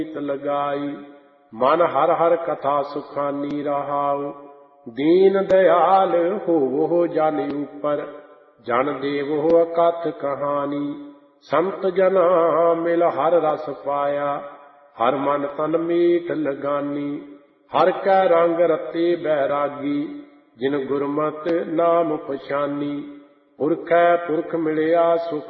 लगाई। मन हर हर कथा सुखानी रहाओ। दीन दयाल होवो जन ऊपर, जन देवो अकथ कहानी। संत जना मिल हर रस पाया, हर मन तन मीठ लगानी। हर कै रंग रते बैरागी, जिन गुरमत नाम पछानी। पुरखै पुरख मिलिया सुख